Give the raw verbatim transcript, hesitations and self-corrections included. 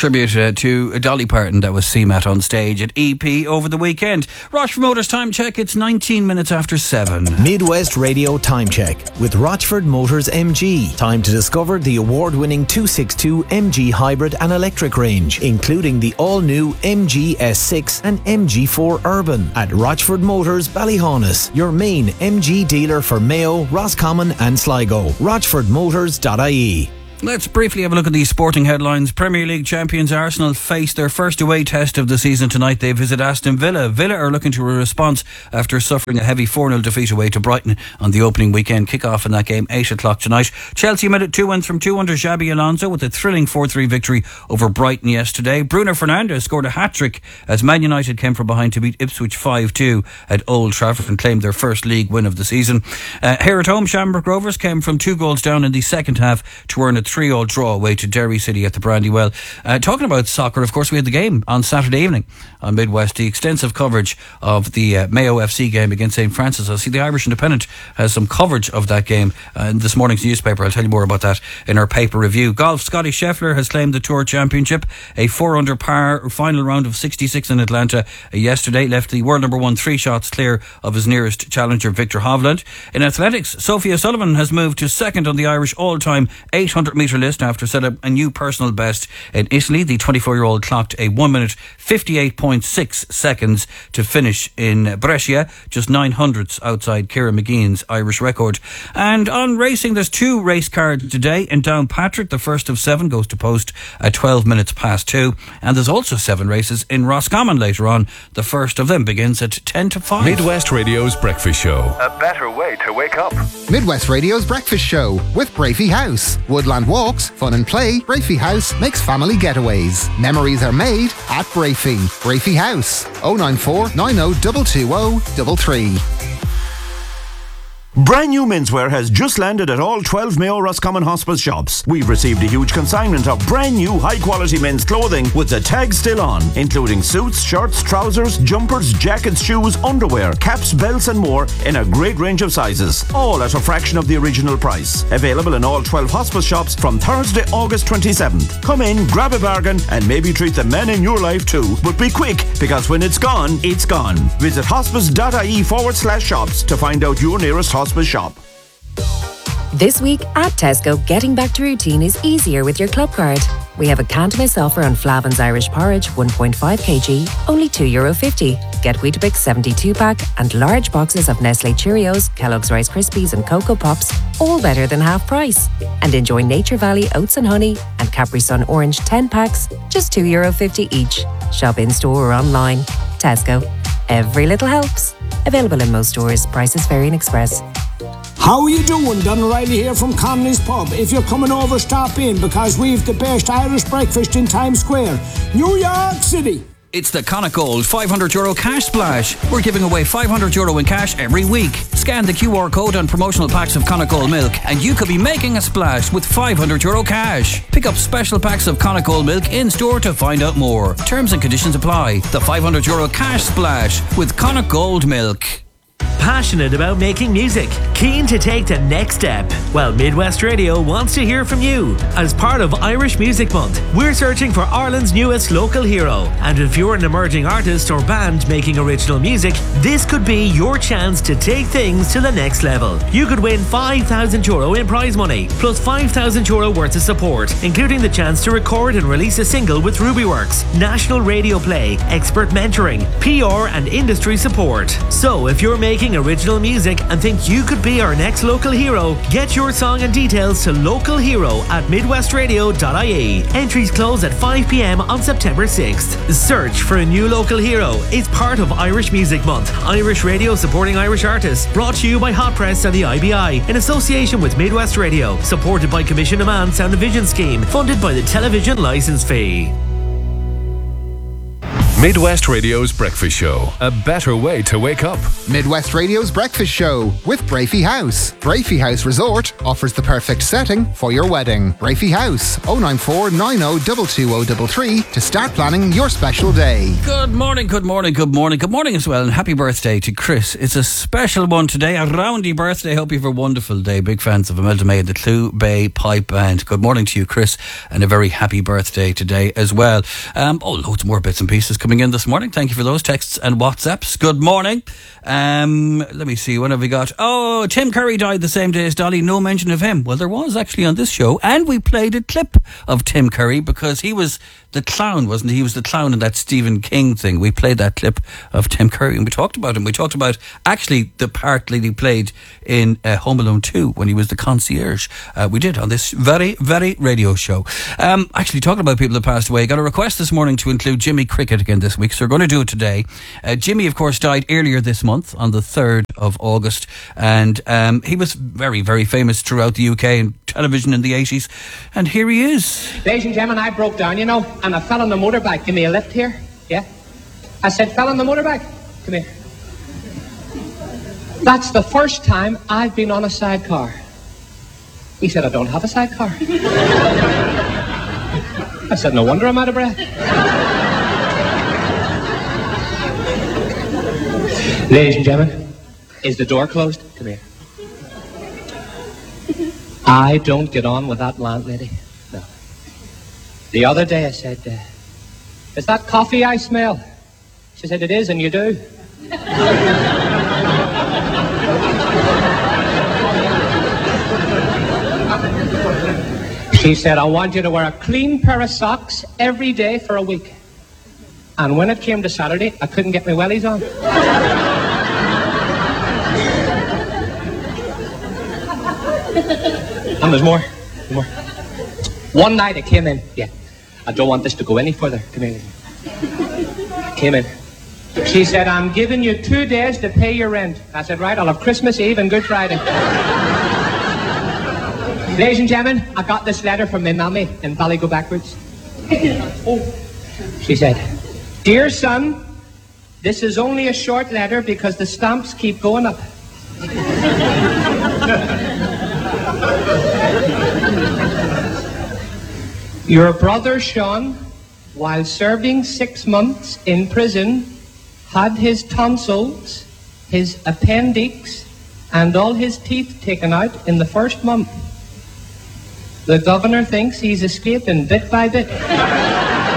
tribute uh, to Dolly Parton that was seen at on stage at E P over the weekend. Rochford Motors time check, it's nineteen minutes after seven. Midwest Radio time check with Rochford Motors M G. Time to discover the award-winning two sixty-two M G hybrid and electric range, including the all-new M G S six and M G four Urban at Rochford Motors Ballyhaunis, your main M G dealer for Mayo, Roscommon and Sligo. rochford motors dot I E. Let's briefly have a look at these sporting headlines. Premier League champions Arsenal face their first away test of the season tonight. They visit Aston Villa. Villa are looking to a response after suffering a heavy four nil defeat away to Brighton on the opening weekend. Kick-off in that game, eight o'clock tonight. Chelsea made it two one from two under Xabi Alonso with a thrilling four three victory over Brighton yesterday. Bruno Fernandes scored a hat-trick as Man United came from behind to beat Ipswich five two at Old Trafford and claimed their first league win of the season. Uh, here at home, Shamrock Rovers came from two goals down in the second half to earn a three all draw away to Derry City at the Brandywell. Uh, talking about soccer, of course, we had the game on Saturday evening on Midwest. The extensive coverage of the uh, Mayo F C game against Saint Francis. I see the Irish Independent has some coverage of that game uh, in this morning's newspaper. I'll tell you more about that in our paper review. Golf, Scotty Scheffler has claimed the Tour Championship. A four under par final round of sixty-six in Atlanta uh, yesterday left the world number one three shots clear of his nearest challenger, Victor Hovland. In athletics, Sophia Sullivan has moved to second on the Irish all-time eight hundred metre list after set up a new personal best in Italy. The twenty-four-year-old clocked a one minute fifty-eight point six seconds to finish in Brescia, just nine hundredths outside Ciara McGeehan's Irish record. And on racing, there's two race cards today in Downpatrick. The first of seven goes to post at twelve minutes past two, and there's also seven races in Roscommon later on. The first of them begins at ten to five. Midwest Radio's Breakfast Show. A better way to wake up. Midwest Radio's Breakfast Show with Brafey House. Woodland walks, fun and play. Brafey House makes family getaways. Memories are made at Brafey. Brafey House. oh nine four, nine oh two two oh three three. Brand new menswear has just landed at all twelve Mayo Roscommon Hospice shops. We've received a huge consignment of brand new high quality men's clothing with the tag still on, including suits, shirts, trousers, jumpers, jackets, shoes, underwear, caps, belts and more in a great range of sizes, all at a fraction of the original price. Available in all twelve hospice shops from Thursday, August twenty-seventh. Come in, grab a bargain and maybe treat the men in your life too. But be quick, because when it's gone, it's gone. Visit hospice.ie forward slash shops to find out your nearest hospice Hospice shop. This week at Tesco, getting back to routine is easier with your club card. We have a Cantonese offer on Flavin's Irish Porridge one point five kilograms, only two euro fifty. Get Weetabix seventy-two pack and large boxes of Nestle Cheerios, Kellogg's Rice Krispies and Cocoa Pops, all better than half price. And enjoy Nature Valley Oats and Honey and Capri Sun Orange ten packs, just two euro fifty each. Shop in store or online. Tesco. Every little helps. Available in most stores. Prices vary in Express. How are you doing? Don O'Reilly here from Connolly's Pub. If you're coming over, stop in because we've the best Irish breakfast in Times Square, New York City. It's the Connacht Gold five hundred euro cash splash. We're giving away five hundred euro in cash every week. Scan the Q R code on promotional packs of Connacht Gold milk and you could be making a splash with five hundred euro cash. Pick up special packs of Connacht Gold milk in store to find out more. Terms and conditions apply. The five hundred euro cash splash with Connacht Gold milk. Passionate about making music? Keen to take the next step? Well, Midwest Radio wants to hear from you. As part of Irish Music Month, we're searching for Ireland's newest local hero. And if you're an emerging artist or band making original music, this could be your chance to take things to the next level. You could win five thousand euro in prize money, plus five thousand euro worth of support, including the chance to record and release a single with Rubyworks, national radio play, expert mentoring, P R and industry support. So if you're making original music and think you could be our next local hero, get your song and details to local hero at midwest radio dot I E. Entries close at five p.m. on September sixth. Search for a new local hero is part of Irish Music Month. Irish Radio supporting Irish artists. Brought to you by Hot Press and the I B I in association with Midwest Radio. Supported by Commission Demand Sound and Vision Scheme. Funded by the Television Licence Fee. Midwest Radio's breakfast show. A better way to wake up. Midwest Radio's breakfast show with Brafey House. Brafey House Resort offers the perfect setting for your wedding. Brafey House, oh nine four nine oh two two oh three three to start planning your special day. Good morning, good morning, good morning, good morning as well, and happy birthday to Chris. It's a special one today, a roundy birthday. Hope you have a wonderful day. Big fans of Imelda May and the Clew Bay Pipe Band. Good morning to you, Chris, and a very happy birthday today as well. Um, oh, loads more bits and pieces coming in this morning. Thank you for those texts and WhatsApps. Good morning. Um, let me see, what have we got? Oh, Tim Curry died the same day as Dolly. No mention of him. Well, there was actually on this show, and we played a clip of Tim Curry because he was the clown, wasn't he? He was the clown in that Stephen King thing. We played that clip of Tim Curry and we talked about him. We talked about actually the part that he played in uh, Home Alone two when he was the concierge. Uh, we did on this very, very radio show. Um, actually, talking about people that passed away, got a request this morning to include Jimmy Cricket again this week, so we're going to do it today. Uh, Jimmy, of course, died earlier this month on the third of August, and um, he was very, very famous throughout the U K and television in the eighties, and here he is. Ladies and gentlemen, I broke down, you know, and I fell on the motorbike. Give me a lift here. Yeah? I said, fell on the motorbike. Come here. That's the first time I've been on a sidecar. He said, I don't have a sidecar. I said, no wonder I'm out of breath. Ladies and gentlemen, is the door closed? Come here. I don't get on with that landlady. No. The other day I said, uh, is that coffee I smell? She said, it is, and you do. She said, I want you to wear a clean pair of socks every day for a week. And when it came to Saturday, I couldn't get my wellies on. And there's more. There's more. One night I came in. Yeah. I don't want this to go any further. Come here. I came in. She said, I'm giving you two days to pay your rent. I said, right, I'll have Christmas Eve and Good Friday. Ladies and gentlemen, I got this letter from my mammy in Ballygo Backwards. Oh. She said, dear son, this is only a short letter because the stamps keep going up. Your brother Sean, while serving six months in prison, had his tonsils, his appendix, and all his teeth taken out in the first month. The governor thinks he's escaping bit by bit.